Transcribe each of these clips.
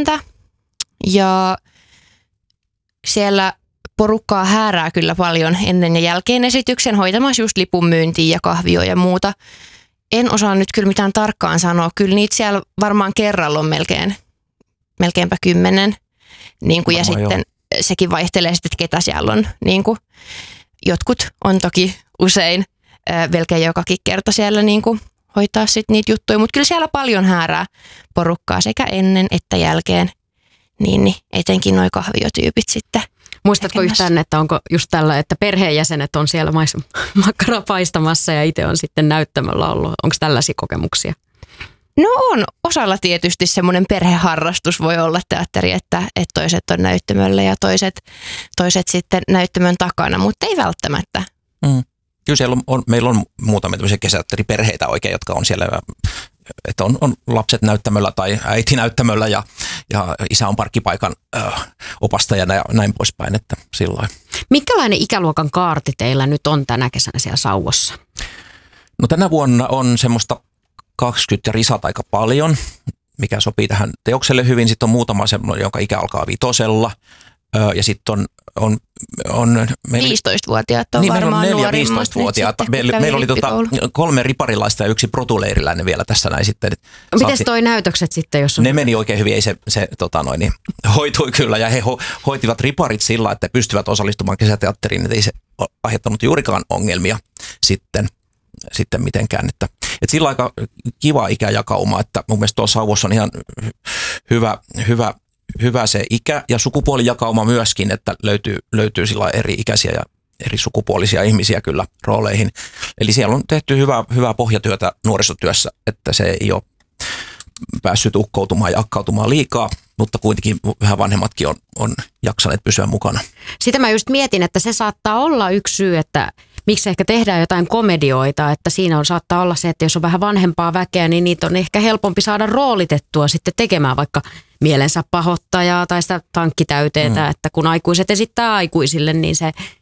pientä ja siellä porukkaa häärää kyllä paljon ennen ja jälkeen esityksen hoitamassa just lipun myyntiä ja kahvioa ja muuta. En osaa nyt kyllä mitään tarkkaan sanoa. Kyllä niitä siellä varmaan kerralla on melkeinpä 10. Niin kuin, ja sitten sekin vaihtelee sitten, että ketä siellä on. Niin kuin, jotkut on toki usein melkein jokakin kerta siellä niin kuin, hoitaa sitten niitä juttuja. Mutta kyllä siellä paljon häärää porukkaa sekä ennen että jälkeen. Niin etenkin noi kahviotyypit sitten. Muistatko yhtään, että onko just tällä, että perheenjäsenet on siellä makkaraa paistamassa ja itse on sitten näyttämöllä ollut? Onko tällaisia kokemuksia? No on. Osalla tietysti semmoinen perheharrastus voi olla teatteri, että toiset on näyttämöllä ja toiset sitten näyttämön takana, mutta ei välttämättä. Kyllä siellä meillä on muutamia tämmöisiä kesäteatteriperheitä oikein, jotka on siellä, että on lapset näyttämöllä tai äiti näyttämöllä ja isä on parkkipaikan opastajana ja näin poispäin, että silloin. Minkälainen ikäluokan kaarti teillä nyt on tänä kesänä siellä Sauvossa? No tänä vuonna on semmoista 20 ja risat aika paljon, mikä sopii tähän teokselle hyvin. Sitten on muutama semmoinen, jonka ikä alkaa 5. Ja sitten on 15-vuotiaat on varmaan nuorimmat. 15-vuotiaat. Meillä oli 3 riparilaista ja 1 protuleiriläinen vielä tässä näin sitten. Miten toi näytökset sitten, jos on? Ne meni oikein hyvin, ei se hoitui kyllä ja he hoitivat riparit sillä, että pystyvät osallistumaan kesäteatteriin, että ei se aiheuttanut juurikaan ongelmia sitten mitenkään. Että sillä aika kiva ikäjakauma, että mun mielestä tuossa Sauvossa on ihan hyvä se ikä ja sukupuolijakauma myöskin, että löytyy sillä eri ikäisiä ja eri sukupuolisia ihmisiä kyllä rooleihin. Eli siellä on tehty hyvää pohjatyötä nuorisotyössä, että se ei ole päässyt ukkoutumaan ja akkautumaan liikaa, mutta kuitenkin vähän vanhemmatkin on jaksaneet pysyä mukana. Sitä mä just mietin, että se saattaa olla yksi syy, että miksi ehkä tehdään jotain komedioita, että siinä saattaa olla se, että jos on vähän vanhempaa väkeä, niin niitä on ehkä helpompi saada roolitettua sitten tekemään vaikka mielensä pahoittajaa tai sitä tankkitäyteetä, että kun aikuiset esittää aikuisille, niin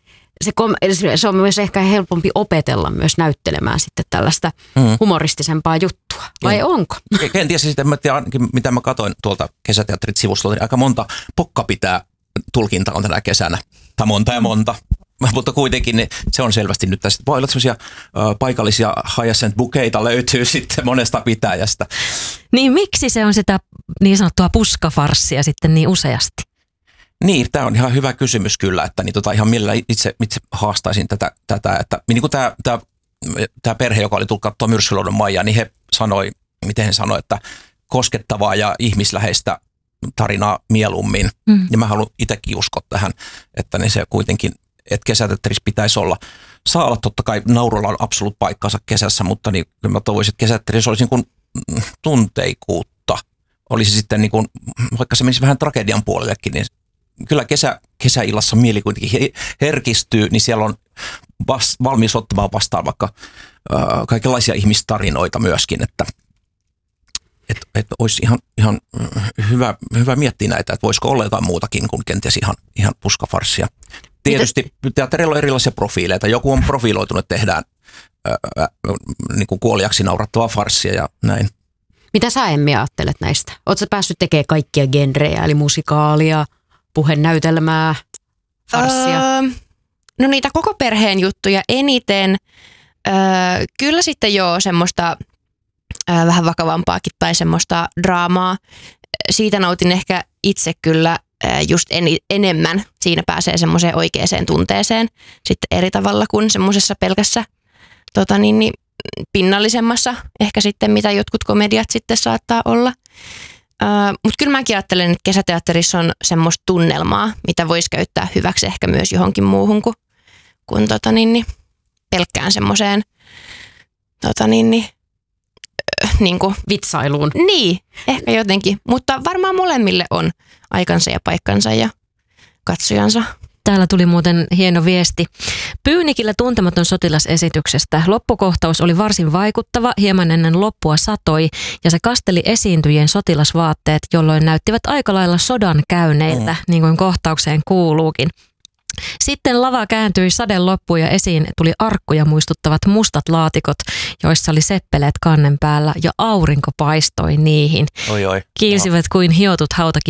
se on myös ehkä helpompi opetella myös näyttelemään sitten tällaista humoristisempaa juttua. Vai onko? Kenties sitten, mitä mä katsoin tuolta kesäteatterit sivustolla, niin aika monta pokkapitää tulkinta on tänä kesänä. Tai monta. Mutta kuitenkin se on selvästi nyt tästä. Voi olla sellaisia paikallisia hyacinth bukeita löytyy sitten monesta pitäjästä. Niin miksi se on sitä niin sanottua puskafarssia sitten niin useasti? Niin, tämä on ihan hyvä kysymys kyllä, että ihan mielellä itse haastaisin tätä että niin kuin tämä perhe, joka oli tullut katsoa Myrskyluodon Maijaa, niin he sanoi, että koskettavaa ja ihmisläheistä tarinaa mieluummin. Ja mä haluan itsekin uskoa tähän, että niin se kuitenkin, että kesäteatterissa pitäisi saa olla totta kai naurulla on absoluut paikkansa kesässä, mutta niin mä toivoisin, että kesäteatterissa olisi niin kuin tunteikuutta. Olisi sitten niin kuin, vaikka se menisi vähän tragedian puolellekin, niin kyllä kesäillassa mieli kuitenkin herkistyy, niin siellä on valmis ottamaan vastaan vaikka kaikenlaisia ihmistarinoita myöskin, että olisi ihan hyvä miettiä näitä, että voisiko olla jotain muutakin kuin kenties ihan puskafarssia. Tietysti teatterilla on erilaisia profiileita. Joku on profiiloitunut, että tehdään niin kuin kuoliaksi naurattavaa farssia ja näin. Mitä sä, Emmi, ajattelet näistä? Ootko päässyt tekemään kaikkia genrejä, eli musikaalia, puhenäytelmää, farssia? No niitä koko perheen juttuja eniten. Kyllä sitten semmoista vähän vakavampaakin tai semmoista draamaa. Siitä nautin ehkä itse kyllä just enemmän. Siinä pääsee semmoiseen oikeaan tunteeseen sitten eri tavalla kuin semmoisessa pelkässä pinnallisemmassa ehkä sitten, mitä jotkut komediat sitten saattaa olla. Mutta kyllä mäkin ajattelen, että kesäteatterissa on semmoista tunnelmaa, mitä voisi käyttää hyväksi ehkä myös johonkin muuhun kuin pelkkään semmoiseen niin kuin vitsailuun. Niin, ehkä jotenkin. Mutta varmaan molemmille on aikansa ja paikkansa ja katsojansa. Täällä tuli muuten hieno viesti. Pyynikillä Tuntematon sotilas -esityksestä. Loppukohtaus oli varsin vaikuttava, hieman ennen loppua satoi ja se kasteli esiintyjien sotilasvaatteet, jolloin näyttivät aika lailla sodan käyneiltä, niin kuin kohtaukseen kuuluukin. Sitten lava kääntyi, sade loppui ja esiin tuli arkkuja muistuttavat mustat laatikot, joissa oli seppeleet kannen päällä ja aurinko paistoi niihin. Oi. Kiilsivät kuin hiotut hautakivet